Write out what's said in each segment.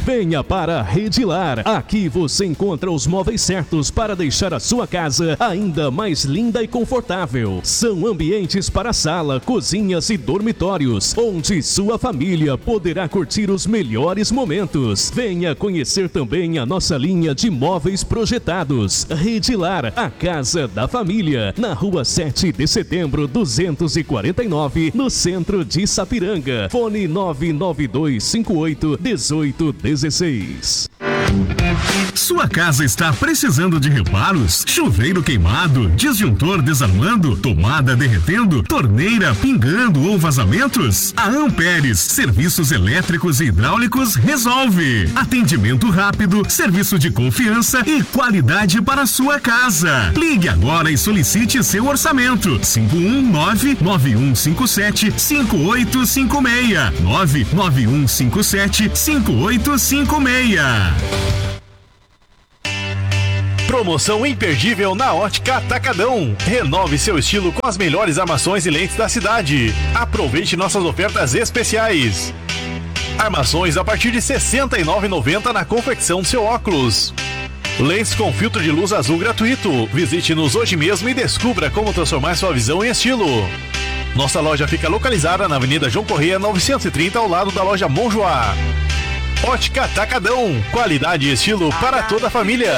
Venha para Redilar. Aqui você encontra os móveis certos para deixar a sua casa ainda mais linda e confortável. São ambientes para sala, cozinhas e dormitórios, onde sua família poderá curtir os melhores momentos. Venha conhecer também a nossa linha de móveis projetados. Redilar, a casa da família, na rua 7 de setembro 249, no centro de Sapiranga. Fone 992581816. Sua casa está precisando de reparos? Chuveiro queimado, disjuntor desarmando, tomada derretendo, torneira pingando ou vazamentos? A Amperes Serviços Elétricos e Hidráulicos resolve. Atendimento rápido, serviço de confiança e qualidade para a sua casa. Ligue agora e solicite seu orçamento. 519-9157-5856. 99157-5856. Promoção imperdível na Ótica Atacadão. Renove seu estilo com as melhores armações e lentes da cidade. Aproveite nossas ofertas especiais. Armações a partir de R$ 69,90 na confecção do seu óculos. Lentes com filtro de luz azul gratuito. Visite-nos hoje mesmo e descubra como transformar sua visão em estilo. Nossa loja fica localizada na Avenida João Corrêa 930, ao lado da loja Monjoá. Ótica Atacadão. Qualidade e estilo para toda a família.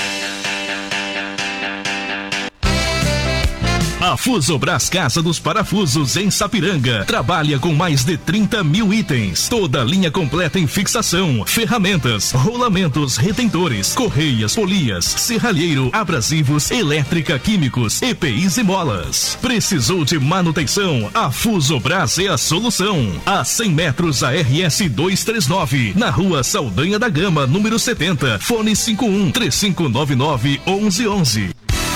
A Fusobras Casa dos Parafusos em Sapiranga trabalha com mais de 30 mil itens. Toda a linha completa em fixação, ferramentas, rolamentos, retentores, correias, polias, serralheiro, abrasivos, elétrica, químicos, EPIs e molas. Precisou de manutenção? A Fusobras é a solução. A 100 metros a RS 239, na rua Saldanha da Gama, número 70. Fone 51-3599-1111.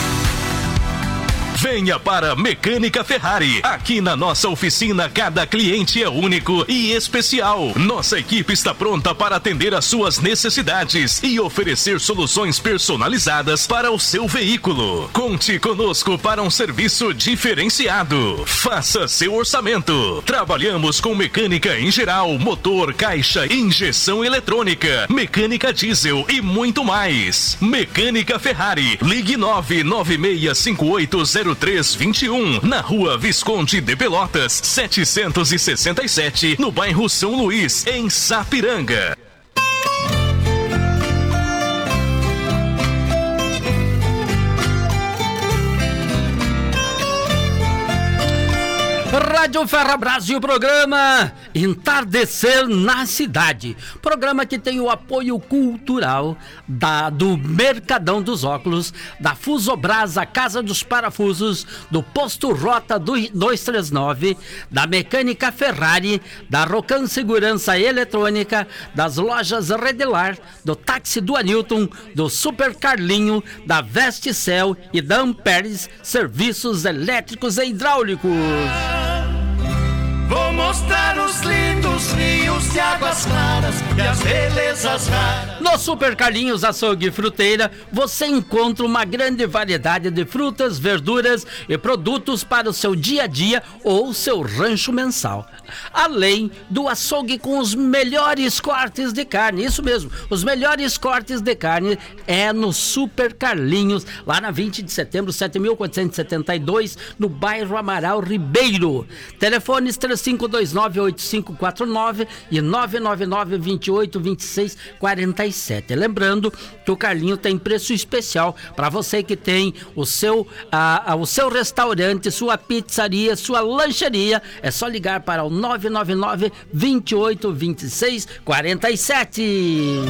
Venha para Mecânica Ferrari. Aqui na nossa oficina, cada cliente é único e especial. Nossa equipe está pronta para atender às suas necessidades e oferecer soluções personalizadas para o seu veículo. Conte conosco para um serviço diferenciado. Faça seu orçamento. Trabalhamos com mecânica em geral, motor, caixa, injeção eletrônica, mecânica diesel e muito mais. Mecânica Ferrari. Ligue 996580321, na rua Visconde de Pelotas, 767, no bairro São Luís, em Sapiranga. Rádio Ferrabras e o programa Entardecer na Cidade. Programa que tem o apoio cultural do Mercadão dos Óculos, da Fusobras, a Casa dos Parafusos, do Posto Rota 239, da Mecânica Ferrari, da Rocan Segurança Eletrônica, das lojas Redilar, do Táxi do Anilton, do Super Carlinho, da Vesticel e da Amperes Serviços Elétricos e Hidráulicos. Vou mostrar os lindos rios de águas claras e as belezas raras. No Super Carlinhos Açougue e Fruteira, você encontra uma grande variedade de frutas, verduras e produtos para o seu dia a dia ou seu rancho mensal. Além do açougue com os melhores cortes de carne, isso mesmo, os melhores cortes de carne é no Super Carlinhos, lá na 20 de setembro, 7.472, no bairro Amaral Ribeiro. Telefones 3529-8549 e 999-282647. Lembrando que o Carlinho tem preço especial para você que tem o seu restaurante, sua pizzaria, sua lancheria. É só ligar para o 999-282647.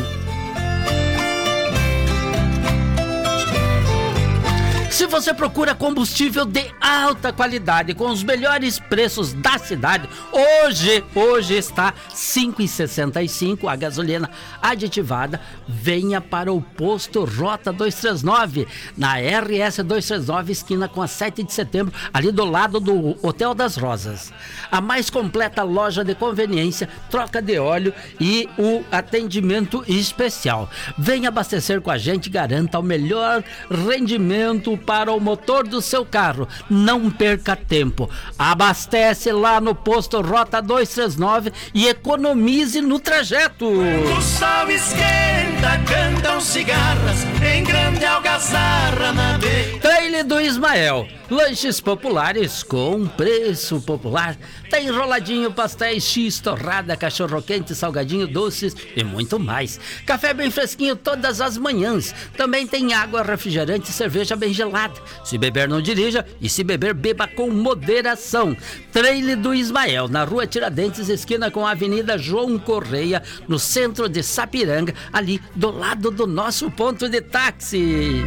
Se você procura combustível de alta qualidade com os melhores preços da cidade, hoje está R$ 5,65 a gasolina aditivada. Venha para o Posto Rota 239, na RS 239, esquina com a 7 de setembro, ali do lado do Hotel das Rosas. A mais completa loja de conveniência, troca de óleo e o atendimento especial. Venha abastecer com a gente, garanta o melhor rendimento para para o motor do seu carro. Não perca tempo. Abastece lá no posto Rota 239 e economize no trajeto. O sol esquenta, cantam cigarras em grande algazarra na beira. Trailer do Ismael. Lanches populares com preço popular. Tem enroladinho, pastéis, x, torrada, cachorro-quente, salgadinho, doces e muito mais. Café bem fresquinho todas as manhãs. Também tem água, refrigerante e cerveja bem gelada. Se beber, não dirija, e se beber, beba com moderação. Trailer do Ismael, na Rua Tiradentes, esquina com a Avenida João Correia, no centro de Sapiranga, ali do lado do nosso ponto de táxi.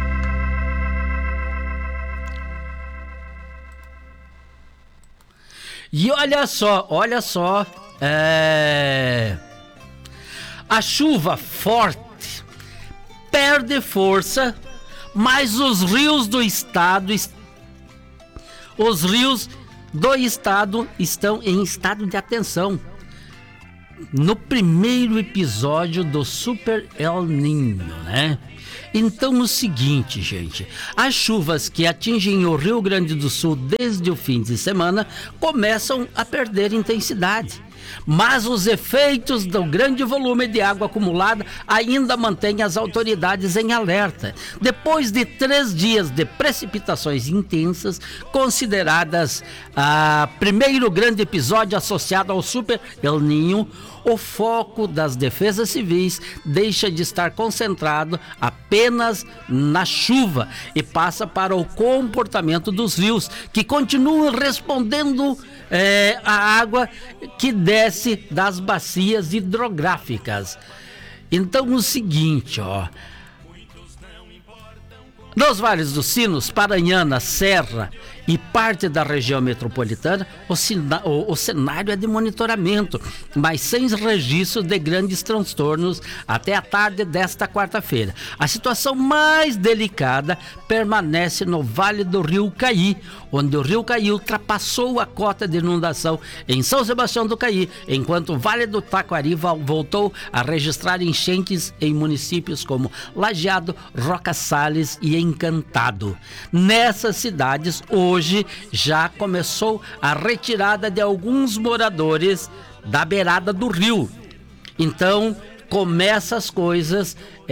E olha só, a chuva forte perde força, mas os rios do estado estão em estado de atenção. No primeiro episódio do Super El Niño, né? Então, o seguinte, gente, as chuvas que atingem o Rio Grande do Sul desde o fim de semana começam a perder intensidade. Mas os efeitos do grande volume de água acumulada ainda mantêm as autoridades em alerta. Depois de 3 dias de precipitações intensas, consideradas primeiro grande episódio associado ao Super El Niño, o foco das defesas civis deixa de estar concentrado apenas na chuva e passa para o comportamento dos rios, que continuam respondendo a água que desce das bacias hidrográficas. Então, o seguinte, nos vales dos Sinos, Paranhana, Serra e parte da região metropolitana, o cenário é de monitoramento, mas sem registro de grandes transtornos até a tarde desta quarta-feira. A situação mais delicada permanece no Vale do Rio Caí, onde o Rio Caí ultrapassou a cota de inundação em São Sebastião do Caí, enquanto o Vale do Taquari voltou a registrar enchentes em municípios como Lajeado, Roca Salles e Encantado. Nessas cidades, hoje já começou a retirada de alguns moradores da beirada do rio. Então, começa as coisas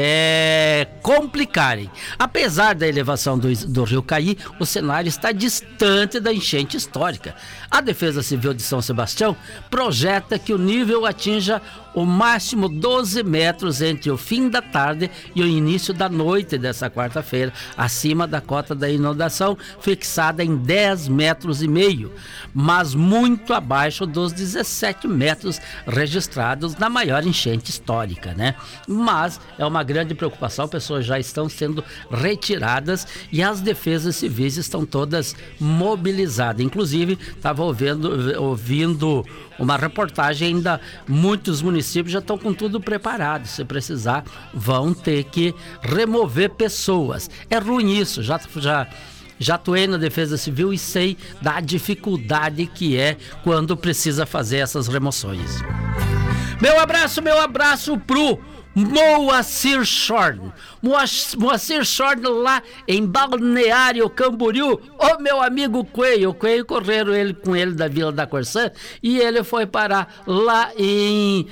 complicarem. Apesar da elevação do Rio Caí, o cenário está distante da enchente histórica. A Defesa Civil de São Sebastião projeta que o nível atinja o máximo 12 metros entre o fim da tarde e o início da noite dessa quarta-feira, acima da cota da inundação fixada em 10,5 metros, mas muito abaixo dos 17 metros registrados na maior enchente histórica, né? Mas é uma grande preocupação, pessoas já estão sendo retiradas e as defesas civis estão todas mobilizadas. Inclusive, estava ouvindo uma reportagem, ainda muitos municípios já estão com tudo preparado. Se precisar, vão ter que remover pessoas. É ruim isso, já atuei na Defesa Civil e sei da dificuldade que é quando precisa fazer essas remoções. Meu abraço pro Moacir Shorn. Moacir Shorn lá em Balneário Camboriú. Ô meu amigo Coelho. O Coelho correram com ele da Vila da Corsã e ele foi parar lá em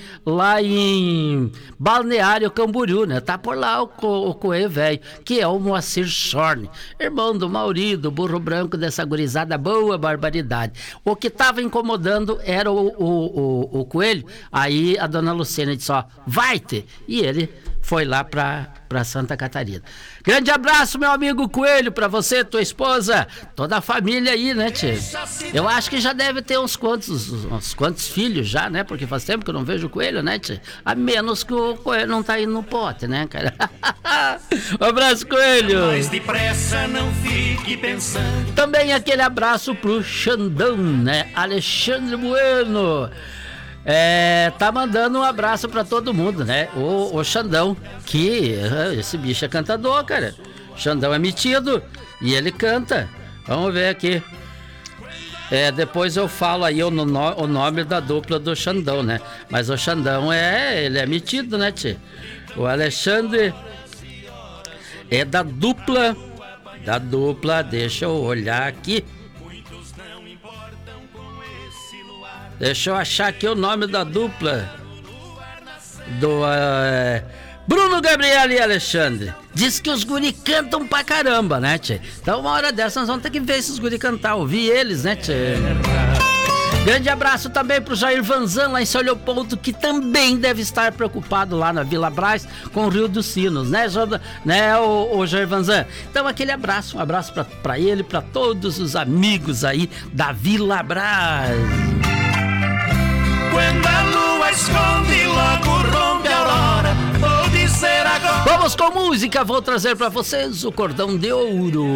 Balneário Camboriú, né? Tá por lá o Coelho velho, que é o Moacir Shorn, irmão do Mauri, do burro branco, dessa gurizada boa barbaridade. O que tava incomodando era o Coelho. Aí a dona Lucena disse, vai-te! E ele foi lá pra Santa Catarina. Grande abraço, meu amigo Coelho, pra você, tua esposa, toda a família aí, né, tchê? Eu acho que já deve ter uns quantos filhos já, né? Porque faz tempo que eu não vejo o Coelho, né, tchê? A menos que o Coelho não tá indo no pote, né, cara? Um abraço, Coelho! Mais depressa, não fique pensando. Também aquele abraço pro Xandão, né? Alexandre Bueno. Tá mandando um abraço pra todo mundo, né? O Xandão, que esse bicho é cantador, cara. Xandão é metido e ele canta. Vamos ver aqui. Depois eu falo aí o nome da dupla do Xandão, né? Mas o Xandão ele é metido, né, tchê? O Alexandre é da dupla da dupla, deixa eu olhar aqui. Deixa eu achar aqui o nome da dupla. Do Bruno, Gabriel e Alexandre. Diz que os guri cantam pra caramba, né, tchê? Então uma hora dessa nós vamos ter que ver esses guri cantar, ouvir eles, né, tchê? Grande abraço também pro Jair Vanzan lá em São Leopoldo, que também deve estar preocupado lá na Vila Brás com o Rio dos Sinos, né, o Jair Vanzan? Então aquele abraço, um abraço pra ele, pra todos os amigos aí da Vila Brás. Quando a lua esconde, logo rompe a aurora. Vou dizer agora. Vamos com música, vou trazer pra vocês o Cordão de Ouro.